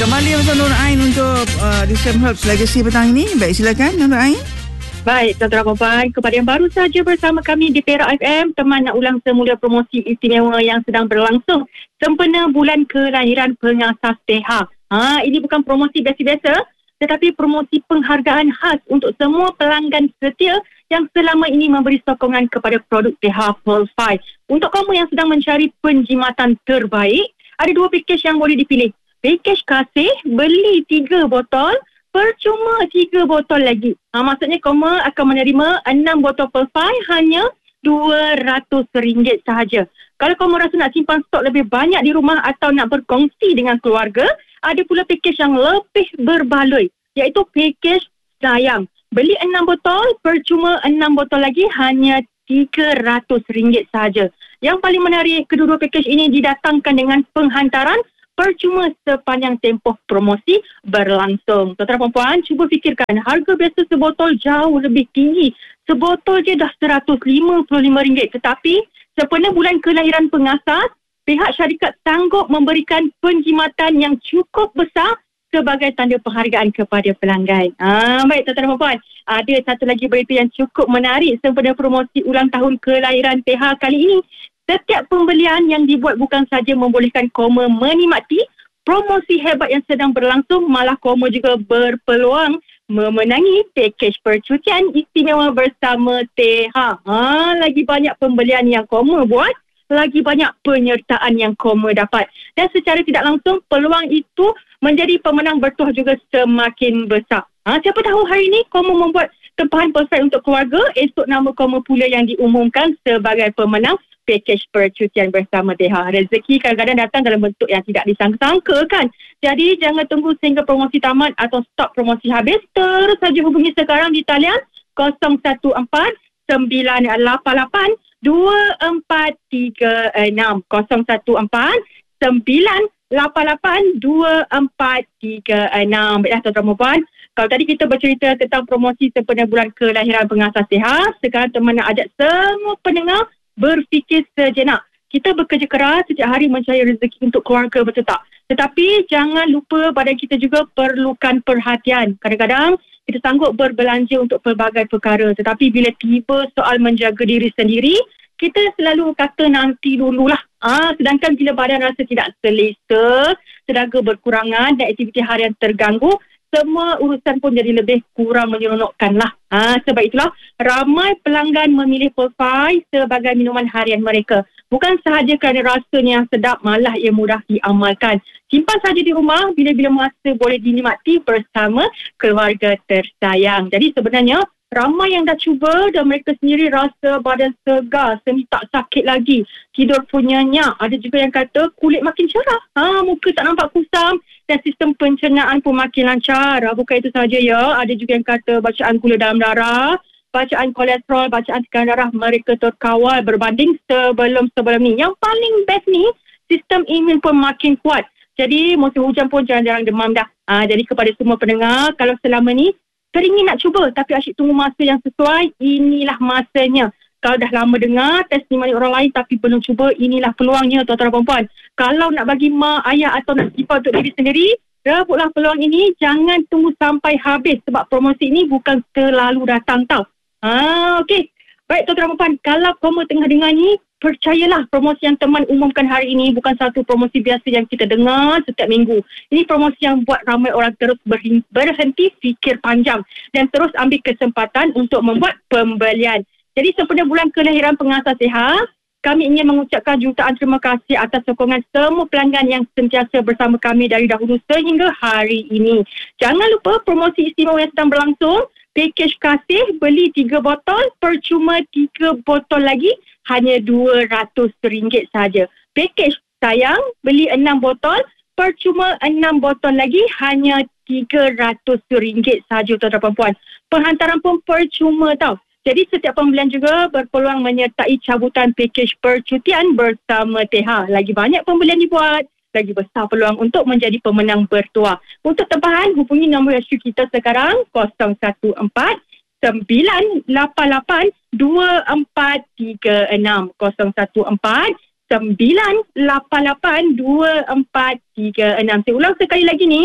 Kembali bersama Nur Ain untuk Discern Herbs Legacy petang ini. Baik, silakan Nur Ain. Baik, tuan-tuan dan puan, kepada yang baru saja bersama kami di Perak FM, teman nak ulang semula promosi istimewa yang sedang berlangsung sempena bulan kelahiran pengasas TH. Ini bukan promosi biasa-biasa, tetapi promosi penghargaan khas untuk semua pelanggan setia yang selama ini memberi sokongan kepada produk TH Pearl 5. Untuk kamu yang sedang mencari penjimatan terbaik, ada dua pakej yang boleh dipilih. Pakej kasih, beli 3 botol, percuma 3 botol lagi. Maksudnya kamu akan menerima 6 botol Pearl 5 hanya RM200 sahaja. Kalau kamu rasa nak simpan stok lebih banyak di rumah atau nak berkongsi dengan keluarga, ada pula pakej yang lebih berbaloi, iaitu pakej sayang. Beli 6 botol, percuma 6 botol lagi hanya RM300 sahaja. Yang paling menarik, kedua-dua pakej ini didatangkan dengan penghantaran percuma sepanjang tempoh promosi berlangsung. Tuan-tuan dan puan, cuba fikirkan, harga biasa sebotol jauh lebih tinggi. Sebotol je dah RM155. Tetapi sempena bulan kelahiran pengasas, pihak syarikat sanggup memberikan penjimatan yang cukup besar sebagai tanda penghargaan kepada pelanggan. Baik, tuan-tuan dan puan, ada satu lagi berita yang cukup menarik sempena promosi ulang tahun kelahiran TH kali ini. Setiap pembelian yang dibuat bukan saja membolehkan Koma menikmati promosi hebat yang sedang berlangsung, malah Koma juga berpeluang memenangi pakej percutian istimewa bersama TH. Lagi banyak pembelian yang Koma buat, lagi banyak penyertaan yang Koma dapat. Dan secara tidak langsung, peluang itu menjadi pemenang bertuah juga semakin besar. Siapa tahu hari ini Koma membuat tempahan perfect untuk keluarga, esok nama Koma pula yang diumumkan sebagai pemenang pakej percutian bersama TH. Rezeki kadang-kadang datang dalam bentuk yang tidak disangka-sangka kan. Jadi jangan tunggu sehingga promosi tamat atau stok promosi habis. Terus saja hubungi sekarang di talian 014 988 2436 014 988 2436. Baiklah tuan-tuan dan puan, kalau tadi kita bercerita tentang promosi sempena bulan kelahiran pengasas TH, sekarang teman nak ajak semua pendengar berfikir sejenak. Kita bekerja keras setiap hari mencari rezeki untuk keluarga, betul tak? Tetapi jangan lupa badan kita juga perlukan perhatian. Kadang-kadang kita sanggup berbelanja untuk pelbagai perkara, tetapi bila tiba soal menjaga diri sendiri, kita selalu kata nanti dululah. Sedangkan bila badan rasa tidak selesa, tenaga berkurangan dan aktiviti harian terganggu, semua urusan pun jadi lebih kurang menyeronokkan lah. Sebab itulah ramai pelanggan memilih Pearl 5 sebagai minuman harian mereka. Bukan sahaja kerana rasanya yang sedap, malah ia mudah diamalkan. Simpan saja di rumah, bila-bila masa boleh dinikmati bersama keluarga tersayang. Jadi sebenarnya ramai yang dah cuba dan mereka sendiri rasa badan segar, semi tak sakit lagi, tidur pun nyenyak. Ada juga yang kata kulit makin cerah, muka tak nampak kusam dan sistem pencernaan pun makin lancar. Bukan itu saja ya, ada juga yang kata bacaan gula dalam darah, bacaan kolesterol, bacaan tekanan darah mereka terkawal berbanding sebelum-sebelum ni. Yang paling best ni, sistem imun pun makin kuat. Jadi musim hujan pun jarang-jarang demam dah. Jadi kepada semua pendengar, kalau selama ni teringin nak cuba tapi asyik tunggu masa yang sesuai, inilah masanya. Kalau dah lama dengar testimoni orang lain tapi belum cuba, inilah peluangnya tuan-tuan dan puan. Kalau nak bagi mak, ayah atau nak simpan untuk diri sendiri, rebutlah peluang ini. Jangan tunggu sampai habis sebab promosi ini bukan terlalu datang tau. Okey. Baik tuan-tuan dan puan, kalau kamu tengah dengar ni, percayalah promosi yang teman umumkan hari ini bukan satu promosi biasa yang kita dengar setiap minggu. Ini promosi yang buat ramai orang terus berhenti fikir panjang dan terus ambil kesempatan untuk membuat pembelian. Jadi sempena bulan kelahiran pengasas TH, kami ingin mengucapkan jutaan terima kasih atas sokongan semua pelanggan yang sentiasa bersama kami dari dahulu sehingga hari ini. Jangan lupa promosi istimewa yang sedang berlangsung. Pakej kasih, beli 3 botol, percuma 3 botol lagi, hanya RM200 saja. Pakej sayang, beli 6 botol, percuma 6 botol lagi, hanya RM300 saja tuan-tuan dan puan. Penghantaran pun percuma tau. Jadi setiap pembelian juga berpeluang menyertai cabutan pakej percutian bersama TH. Lagi banyak pembelian dibuat, lagi besar peluang untuk menjadi pemenang bertuah. Untuk tempahan, hubungi nombor HQ kita sekarang 014 988 2436 014 0149882436. Saya ulang sekali lagi ni,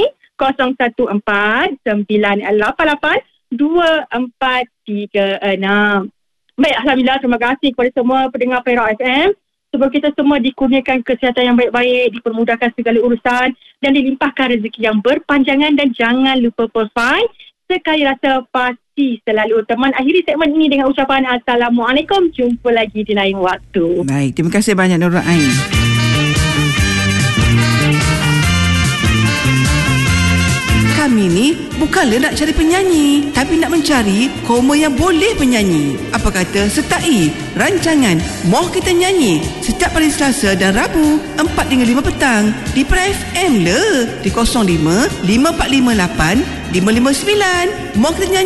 0149882436. Baik, Alhamdulillah, terima kasih kepada semua pendengar Perak FM. Semoga kita semua dikurniakan kesihatan yang baik-baik, dipermudahkan segala urusan dan dilimpahkan rezeki yang berpanjangan. Dan jangan lupa Perfine, sekali rasa pasti selalu. Teman, akhiri segmen ini dengan ucapan Assalamualaikum. Jumpa lagi di lain waktu. Baik, terima kasih banyak Nurul Ain. Kami ni bukanlah nak cari penyanyi, tapi nak mencari koma yang boleh bernyanyi. Apa kata sertai rancangan Moh Kita Nyanyi setiap hari Selasa dan Rabu 4 hingga 5 petang di Pra FM le di 05 5458 559. Moh Kita Nyanyi.